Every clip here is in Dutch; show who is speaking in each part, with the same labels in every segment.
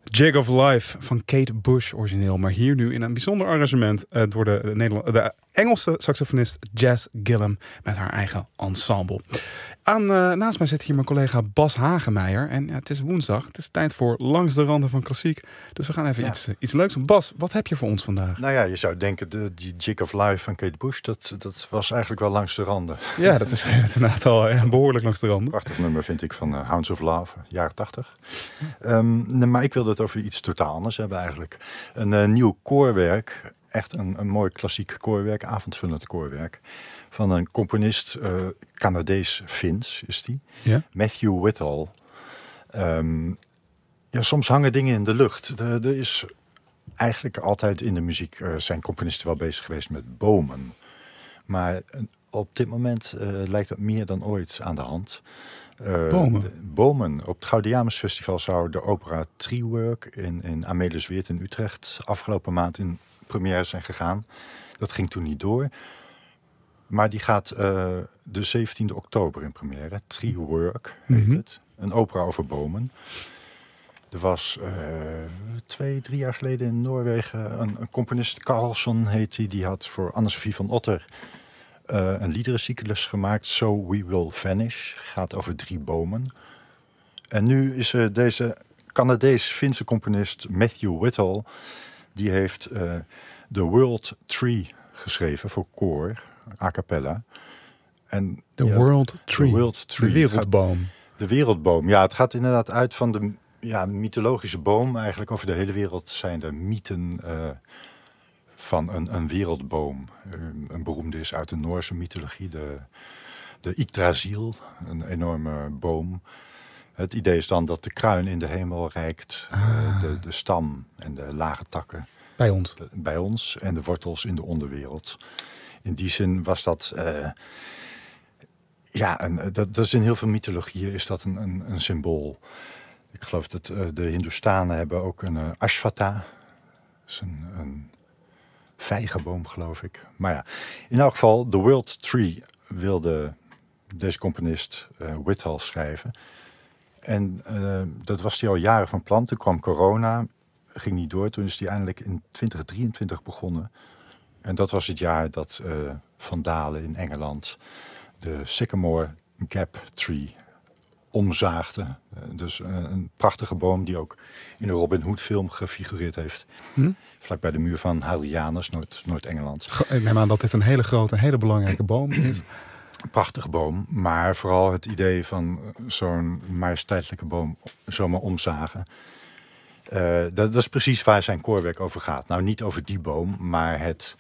Speaker 1: Jig of Life van Kate Bush origineel. Maar hier nu in een bijzonder arrangement door de Engelse saxofonist Jazz Gillum met haar eigen ensemble. Naast mij zit hier mijn collega Bas Hagemeijer. En het is woensdag. Het is tijd voor Langs de Randen van Klassiek. Dus we gaan even iets leuks doen. Bas, wat heb je voor ons vandaag?
Speaker 2: Nou ja, je zou denken, die Jig of Life van Kate Bush, dat was eigenlijk wel langs de randen.
Speaker 1: Ja, dat is inderdaad al behoorlijk langs de randen.
Speaker 2: Prachtig nummer vind ik van Hounds of Love, jaren 80. Maar ik wilde het over iets totaal anders hebben eigenlijk. Een nieuw koorwerk, echt een mooi klassiek koorwerk, avondvullend koorwerk. Van een componist, Canadees-Fins is die, Matthew Whittle. Soms hangen dingen in de lucht. Er is eigenlijk altijd in de muziek zijn componisten wel bezig geweest met bomen. Maar op dit moment lijkt dat meer dan ooit aan de hand. Bomen. Op het Gaudeamus Festival zou de opera Treework in Amelisweert in Utrecht afgelopen maand in première zijn gegaan. Dat ging toen niet door. Maar die gaat de 17e oktober in première. Treework heet het. Een opera over bomen. Er was 2-3 jaar geleden in Noorwegen een componist, Carlson heet hij. Die had voor Anne-Sophie van Otter een liederencyclus gemaakt. So We Will Vanish. Gaat over 3 bomen. En nu is er deze Canadees-Finse componist Matthew Whittle. Die heeft The World Tree geschreven voor koor, a cappella. En
Speaker 1: World Tree.
Speaker 2: De
Speaker 1: wereldboom.
Speaker 2: De wereldboom. Ja, het gaat inderdaad uit van de mythologische boom. Eigenlijk over de hele wereld zijn er mythen van een wereldboom. Een beroemde is uit de Noorse mythologie, de Yggdrasil, een enorme boom. Het idee is dan dat de kruin in de hemel reikt, de stam en de lage takken. Bij ons en de wortels in de onderwereld. In die zin was dat... dat is in heel veel mythologieën is dat een symbool. Ik geloof dat de Hindoestanen hebben ook een ashwata. Dat is een vijgenboom, geloof ik. Maar ja, in elk geval, The World Tree wilde deze componist Whittle schrijven. En dat was hij al jaren van plan. Toen kwam corona, ging niet door. Toen is hij eindelijk in 2023 begonnen. En dat was het jaar dat Van Dalen in Engeland de Sycamore Gap Tree omzaagde. Dus een prachtige boom die ook in een Robin Hood film gefigureerd heeft. Vlak bij de muur van Hadrianus, Noord-Engeland.
Speaker 1: Ik neem aan dat dit een hele grote, hele belangrijke boom is.
Speaker 2: Een prachtige boom, maar vooral het idee van zo'n majesteitelijke boom zomaar omzagen. Dat is precies waar zijn koorwerk over gaat. Nou, niet over die boom, maar het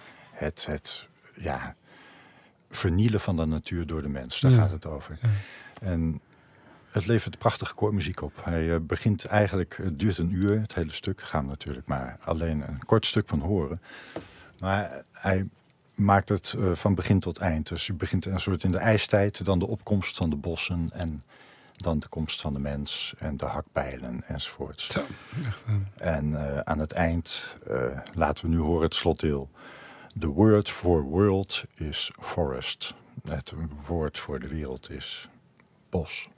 Speaker 2: vernielen van de natuur door de mens. Daar gaat het over. Ja. En het levert prachtige koormuziek op. Hij begint eigenlijk, het duurt een uur, het hele stuk. Gaan we natuurlijk maar alleen een kort stuk van horen. Maar hij maakt het van begin tot eind. Dus je begint een soort in de ijstijd, dan de opkomst van de bossen en dan de komst van de mens en de hakbijlen enzovoorts.
Speaker 1: Zo.
Speaker 2: En aan het eind laten we nu horen het slotdeel. The word for world is forest. Het woord voor de wereld is bos.